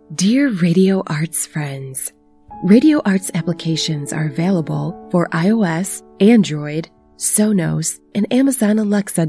Dear Radio Arts friends, Radio Arts applications are available for iOS, Android, Sonos, and Amazon Alexa